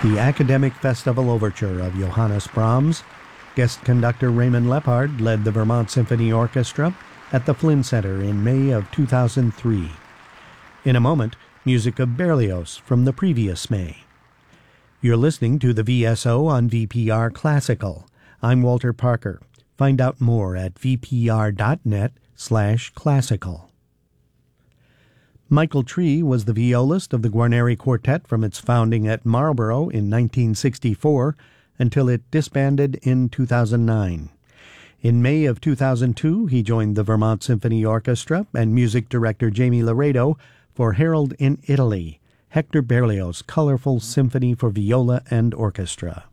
The Academic Festival Overture of Johannes Brahms. Guest conductor Raymond Lepard led the Vermont Symphony Orchestra at the Flynn Center in May of 2003. In a moment, music of Berlioz from the previous May. You're listening to the VSO on VPR Classical. I'm Walter Parker. Find out more at vpr.net/classical. Michael Tree was the violist of the Guarneri Quartet from its founding at Marlborough in 1964 until it disbanded in 2009. In May of 2002, he joined the Vermont Symphony Orchestra and music director Jamie Laredo for Harold in Italy, Hector Berlioz' colorful symphony for viola and orchestra.